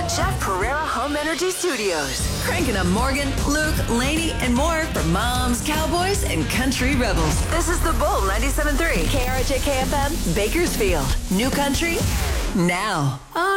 Jeff Pereira Home Energy Studios. Cranking up Morgan, Luke, Lainey, and more for moms, cowboys, and country rebels. This is The Bull 97.3, KRJ KFM, Bakersfield. New country, now.